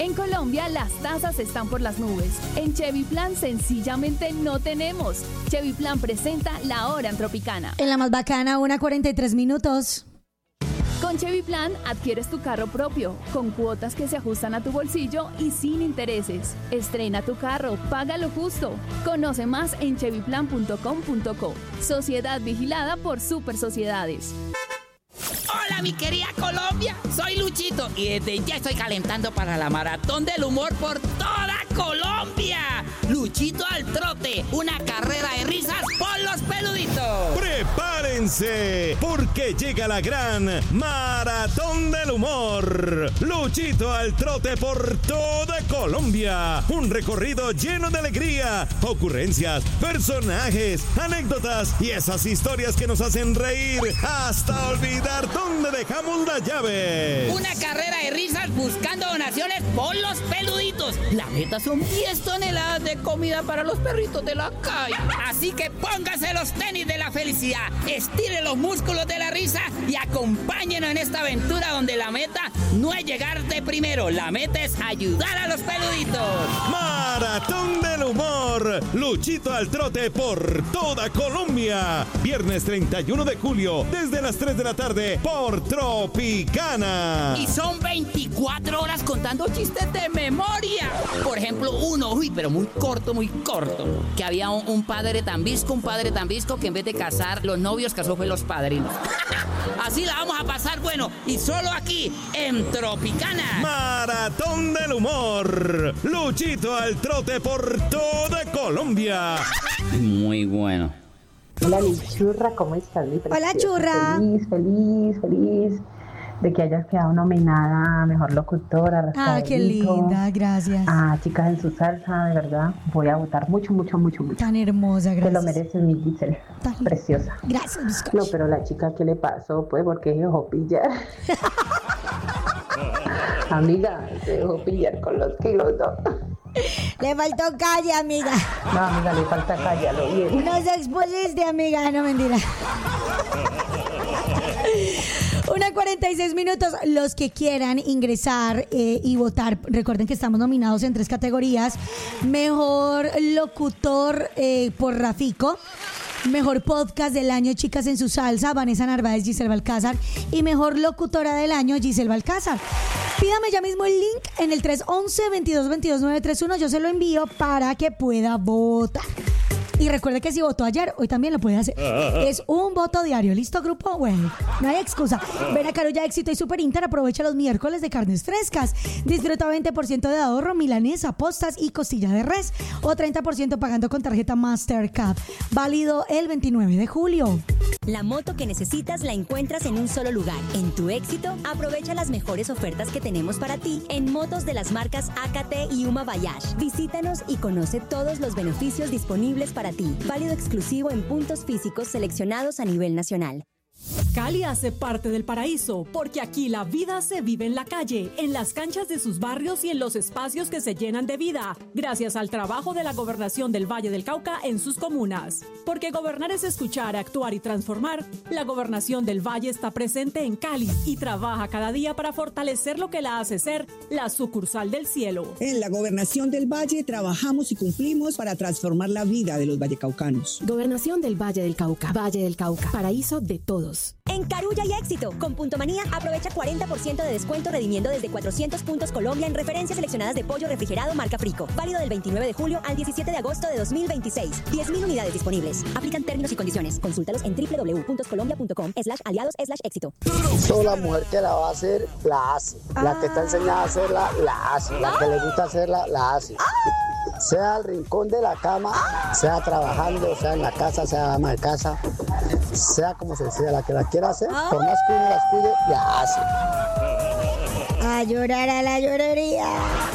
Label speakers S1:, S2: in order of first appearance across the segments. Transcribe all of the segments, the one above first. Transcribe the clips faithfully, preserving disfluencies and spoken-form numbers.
S1: En Colombia las tasas están por las nubes. En Chevy Plan sencillamente no tenemos. Chevy Plan presenta La Hora en Tropicana.
S2: En la más bacana, una cuarenta y tres minutos.
S1: Con Chevy Plan adquieres tu carro propio, con cuotas que se ajustan a tu bolsillo y sin intereses. Estrena tu carro, paga lo justo. Conoce más en chevy plan punto com punto co. Sociedad vigilada por Super Sociedades.
S3: Hola mi querida Colombia, soy Luchito y desde ya estoy calentando para la maratón del humor por toda Colombia. Luchito al trote, una carrera de risas por los peluditos.
S4: ¡Prepárense! Porque llega la gran maratón del humor. Luchito al trote por toda Colombia. Un recorrido lleno de alegría, ocurrencias, personajes, anécdotas y esas historias que nos hacen reír hasta olvidar dónde dejamos las llaves.
S3: Una carrera de risas buscando donaciones por los peluditos. La meta son diez toneladas de comida para los perritos de la calle. Así que póngase los tenis de la felicidad, estire los músculos de la risa y acompáñenos en esta aventura donde la meta no es llegar de primero, la meta es ayudar a los peluditos.
S4: Maratón del humor. Luchito al trote por toda Colombia. Viernes treinta y uno de julio, desde las tres de la tarde, por Tropicana.
S3: Y son veinticuatro horas contando chistes de memoria. Por ejemplo, uno, uy, pero muy corto, muy corto. Que había un, un padre tan visco, un padre tan visco que en vez de casar los novios, casó fue los padrinos. Así la vamos a pasar, bueno, y solo aquí, en Tropicana.
S4: Maratón del humor. Luchito al trote por toda Colombia.
S3: Muy bueno.
S5: Hola, mi churra, ¿cómo estás? Mi
S2: Hola, churra.
S5: Feliz, feliz, feliz de que hayas quedado nominada a Mejor Locutora.
S2: Ah, qué linda, gracias.
S5: Ah, Chicas en su Salsa, de verdad, voy a votar mucho, mucho, mucho, mucho.
S2: Tan hermosa, gracias.
S5: Te lo mereces, mi Giselle,
S2: Tan
S5: preciosa.
S2: Gracias, bizcocho.
S5: No, pero la chica, ¿qué le pasó? Pues, porque se dejó pillar. Amiga, se dejó pillar con los kilos, ¿no?
S2: Le faltó calle, amiga.
S5: No, amiga, le falta cállalo bien.
S2: Nos expusiste, amiga, no mentira. Una cuarenta y seis minutos. Los que quieran ingresar eh, y votar, recuerden que estamos nominados en tres categorías. Mejor locutor eh, por Rafico. Mejor podcast del año, Chicas en su Salsa, Vanessa Narváez, Giselle Balcázar. Y mejor locutora del año, Giselle Balcázar. Pídame ya mismo el link en el tres once, veintidós veintidós, nueve tres uno. Yo se lo envío para que pueda votar. Y recuerde que si votó ayer, hoy también lo puede hacer. Es un voto diario. ¿Listo, grupo? Bueno, no hay excusa. Ven a Carulla Éxito y Super Inter. Aprovecha los miércoles de carnes frescas. Disfruta veinte por ciento de ahorro, milanesa, postas y costilla de res. O treinta por ciento pagando con tarjeta Mastercard. Válido el veintinueve de julio.
S6: La moto que necesitas la encuentras en un solo lugar. En Tu Éxito, aprovecha las mejores ofertas que tenemos para ti en motos de las marcas A K T y Uma Bayash. Visítanos y conoce todos los beneficios disponibles para ti. Válido exclusivo en puntos físicos seleccionados a nivel nacional.
S7: Cali hace parte del paraíso, porque aquí la vida se vive en la calle, en las canchas de sus barrios y en los espacios que se llenan de vida, gracias al trabajo de la Gobernación del Valle del Cauca en sus comunas. Porque gobernar es escuchar, actuar y transformar, la Gobernación del Valle está presente en Cali y trabaja cada día para fortalecer lo que la hace ser la sucursal del cielo.
S8: En la Gobernación del Valle trabajamos y cumplimos para transformar la vida de los vallecaucanos.
S9: Gobernación del Valle del Cauca, Valle del Cauca, paraíso de todos.
S6: En Carulla y Éxito, con Punto Manía, aprovecha cuarenta por ciento de descuento redimiendo desde cuatrocientos puntos Colombia en referencias seleccionadas de pollo refrigerado marca Frico. Válido del veintinueve de julio al diecisiete de agosto de dos mil veintiséis. diez mil unidades disponibles. Aplican términos y condiciones. Consúltalos en doble u doble u doble u punto colombia punto com slash aliados slash éxito.
S10: Solo la mujer que la va a hacer, la hace. La que está enseñada a hacerla, la hace. La que le gusta hacerla, la hace. Sea al rincón de la cama, sea trabajando, sea en la casa, sea ama de casa, sea como se sea, la que la quiera hacer, por más que uno las cuide, la hace.
S2: A llorar a la llorería.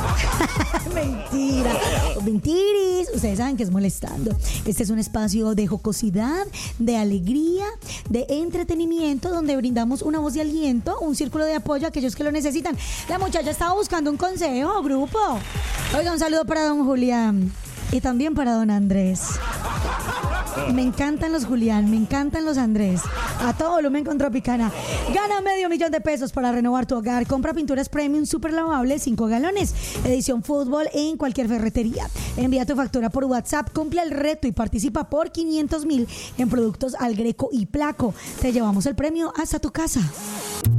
S2: Mentira. Mentiris. Ustedes saben que es molestando. Este es un espacio de jocosidad, de alegría, de entretenimiento, donde brindamos una voz de aliento, un círculo de apoyo a aquellos que lo necesitan. La muchacha estaba buscando un consejo, grupo. Oiga, un saludo para don Julián y también para don Andrés. Me encantan los Julián, me encantan los Andrés. A todo volumen con Tropicana. Gana medio millón de pesos para renovar tu hogar. Compra pinturas premium super lavables, cinco galones. Edición fútbol en cualquier ferretería. Envía tu factura por WhatsApp, cumple el reto y participa por quinientos mil en productos Al Greco y Placo. Te llevamos el premio hasta tu casa.